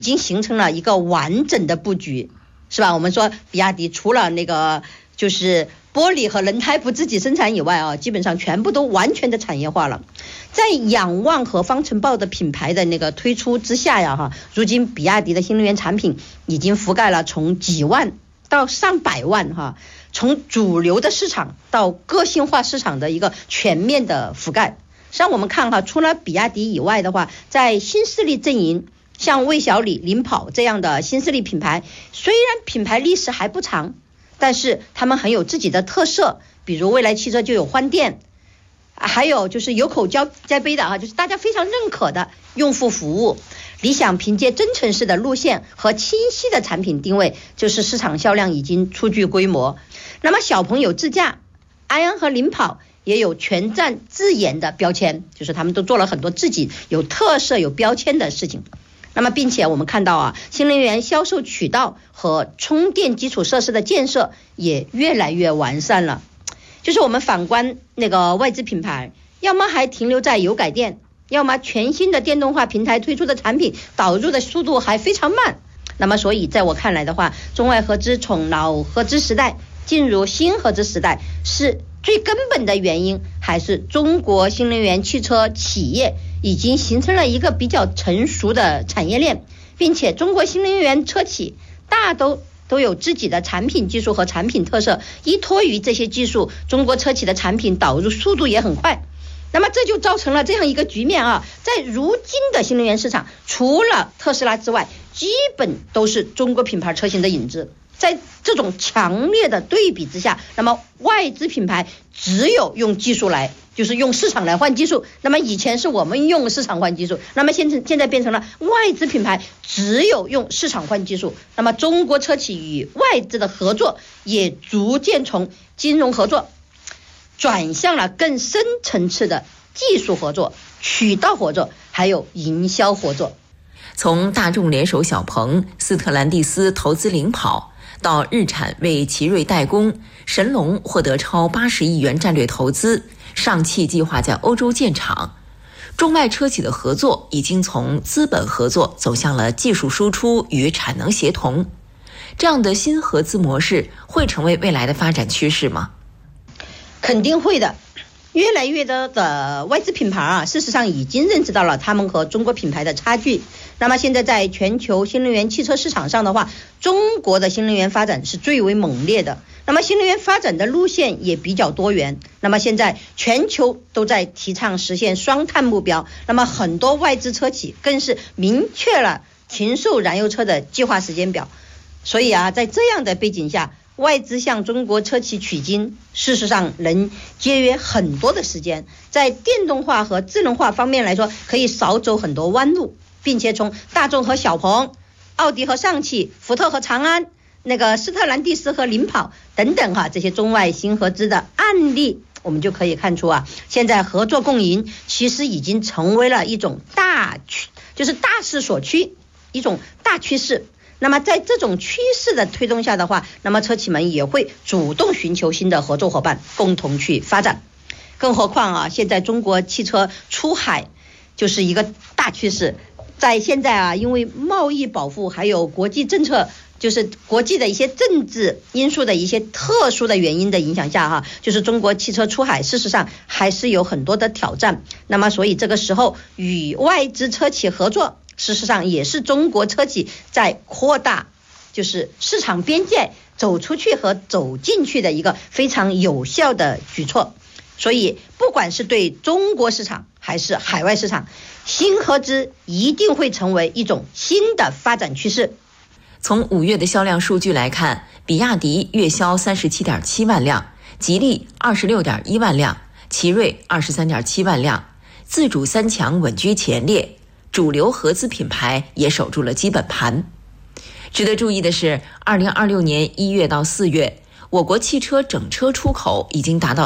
经形成了一个完整的布局，是吧？我们说比亚迪除了那个就是玻璃和轮胎不自己生产以外啊，基本上全部都完全的产业化了。在仰望和方程豹的品牌的那个推出之下呀，如今比亚迪的新能源产品已经覆盖了从几万到上百万从主流的市场到个性化市场的一个全面的覆盖。实际上我们看除了比亚迪以外的话，在新势力阵营，像魏小李、领跑这样的新势力品牌，虽然品牌历史还不长，但是他们很有自己的特色，比如蔚来汽车就有换电，还有就是有口皆碑的就是大家非常认可的用户服务。理想凭借真城市的路线和清晰的产品定位，就是市场销量已经初具规模。那么小鹏有自驾，安阳和领跑也有全站自研的标签，就是他们都做了很多自己有特色有标签的事情。那么并且我们看到新能源销售渠道和充电基础设施的建设也越来越完善了。就是我们反观那个外资品牌，要么还停留在油改电，要么全新的电动化平台推出的产品导入的速度还非常慢。那么所以在我看来的话，中外合资从老合资时代进入新合资时代，是最根本的原因还是中国新能源汽车企业已经形成了一个比较成熟的产业链，并且中国新能源车企大都有自己的产品技术和产品特色，依托于这些技术，中国车企的产品导入速度也很快。那么这就造成了这样一个局面在如今的新能源市场，除了特斯拉之外，基本都是中国品牌车型的影子。在这种强烈的对比之下，那么外资品牌只有用技术来，就是用市场来换技术。那么以前是我们用市场换技术，那么现在变成了外资品牌只有用市场换技术。那么中国车企与外资的合作也逐渐从金融合作转向了更深层次的技术合作、渠道合作，还有营销合作。 从大众联手小鹏，斯特兰蒂斯投资领跑，到日产为奇瑞代工，神龙获得超80亿元战略投资，上汽计划在欧洲建厂。中外车企的合作已经从资本合作走向了技术输出与产能协同。这样的新合资模式会成为未来的发展趋势吗？ 肯定会的。越来越多的外资品牌事实上已经认识到了他们和中国品牌的差距。那么现在在全球新能源汽车市场上的话，中国的新能源发展是最为猛烈的。那么新能源发展的路线也比较多元。那么现在全球都在提倡实现双碳目标，那么很多外资车企更是明确了停售燃油车的计划时间表。所以在这样的背景下，外资向中国车企取经，事实上能节约很多的时间，在电动化和智能化方面来说，可以少走很多弯路，并且从大众和小鹏、奥迪和上汽、福特和长安、斯特兰蒂斯和领跑等等这些中外新合资的案例，我们就可以看出现在合作共赢其实已经成为了一种大势所趋，一种大趋势。那么在这种趋势的推动下的话，那么车企们也会主动寻求新的合作伙伴，共同去发展。更何况现在中国汽车出海就是一个大趋势。在现在因为贸易保护还有国际政策，就是国际的一些政治因素的一些特殊的原因的影响下就是中国汽车出海事实上还是有很多的挑战。那么所以这个时候与外资车企合作，事实上也是中国车企在扩大就是市场边界走出去和走进去的一个非常有效的举措。所以不管是对中国市场还是海外市场，新合资一定会成为一种新的发展趋势。 从5月的销量数据来看，比亚迪月销37.7万辆，吉利26.1万辆，奇瑞23.7万辆，自主3强稳居前列，主流合资品牌也守住了基本盘。值得注意的是，2026年1月到4月，我国汽车整车出口已经达到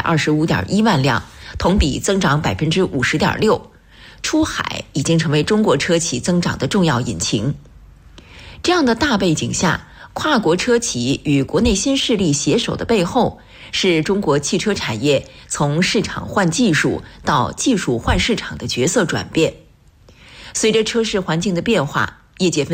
325.1万辆，同比增长50.6%，出海已经成为中国车企增长的重要引擎。这样的大背景下，跨国车企与国内新势力携手的背后，是中国汽车产业从市场换技术到技术换市场的角色转变。随着车市环境的变化， 业界